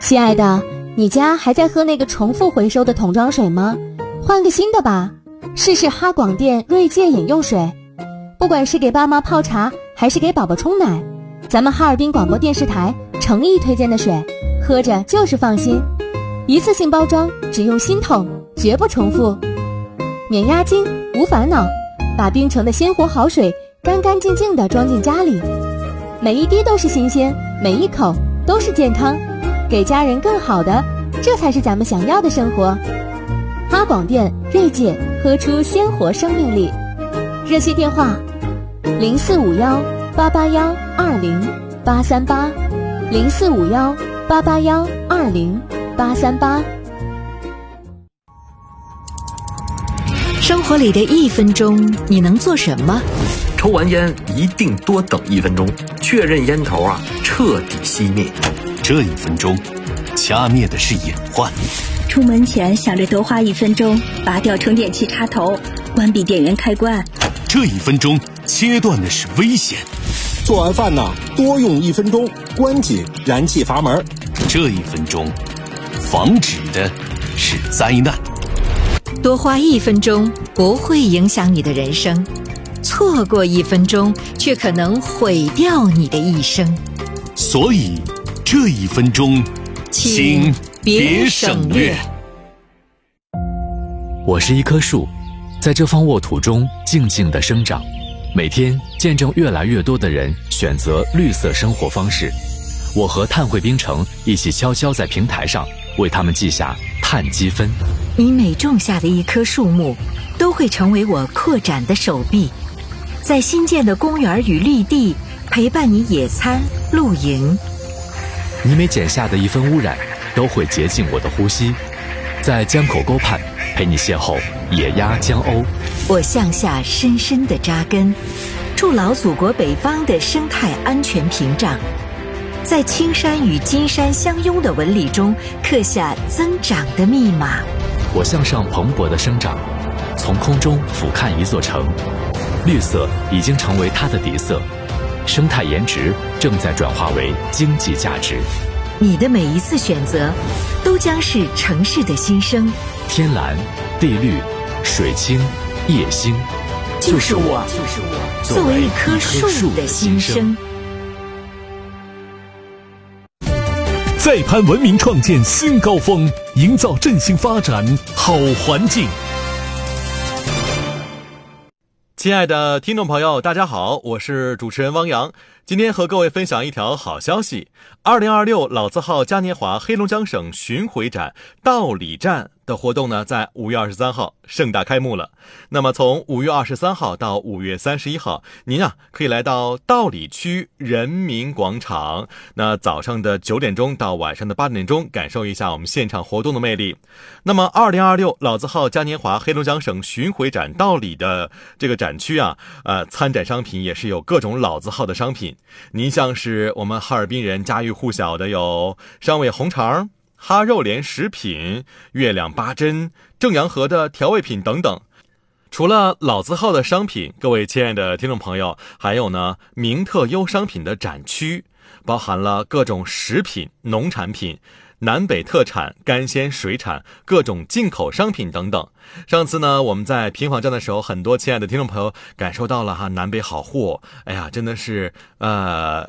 亲爱的，你家还在喝那个重复回收的桶装水吗？换个新的吧，试试哈广电锐界饮用水。不管是给爸妈泡茶还是给宝宝冲奶，咱们哈尔滨广播电视台诚意推荐的水，喝着就是放心。一次性包装，只用新桶，绝不重复，免押金无烦恼，把冰城的鲜活好水干干净净地装进家里，每一滴都是新鲜，每一口都是健康，给家人更好的，这才是咱们想要的生活。哈广电锐界，喝出鲜活生命力。热线电话0451-881-20838，0451-881-20838。 生活里的1分钟，你能做什么？ 抽完烟一定多等1分钟，确认烟头彻底熄灭。 这1分钟，掐灭的是隐患。 出门前想着多花1分钟，拔掉充电器插头，关闭电源开关。 这1分钟，切断的是危险。 做完饭多用1分钟，关紧燃气阀门。 这1分钟，防止的是灾难。 多花1分钟不会影响你的人生，错过1分钟却可能毁掉你的一生。 所以这1分钟，请别省略。 我是一棵树，在这方沃土中静静地生长，每天见证越来越多的人选择绿色生活方式。我和碳汇冰城一起悄悄在平台上为他们记下碳积分。 你每种下的一棵树木，都会成为我扩展的手臂，在新建的公园与绿地陪伴你野餐露营。 你每减下的1分污染，都会洁净我的呼吸，在江口沟畔陪你邂逅野鸭江鸥。 我向下深深地扎根，筑牢祖国北方的生态安全屏障，在青山与金山相拥的纹理中刻下增长的密码。 我向上蓬勃的生长，从空中俯瞰一座城，绿色已经成为它的底色，生态颜值正在转化为经济价值。 你的每一次选择，都将是城市的新生。 天蓝、地绿、水清、夜星， 就是我，作为一棵树的新生。 再攀文明创建新高峰，营造振兴发展好环境。 亲爱的听众朋友，大家好，我是主持人汪洋。今天和各位分享一条好消息，2026老字号嘉年华黑龙江省巡回展道里站的活动呢，在5月23号盛大开幕了。那么从5月23号到5月31号，您可以来到道里区人民广场，那早上的9点钟到晚上的8点钟，感受一下我们现场活动的魅力。那么2026老字号嘉年华黑龙江省巡回展道里的这个展区参展商品也是有各种老字号的商品。您像是我们哈尔滨人家喻户晓的有上尾红肠、哈肉莲食品、月亮八珍、正阳河的调味品等等。除了老字号的商品，各位亲爱的听众朋友，还有呢名特优商品的展区，包含了各种食品、农产品、南北特产、干鲜水产、各种进口商品等等。上次呢我们在平房站的时候，很多亲爱的听众朋友感受到了南北好货，哎呀真的是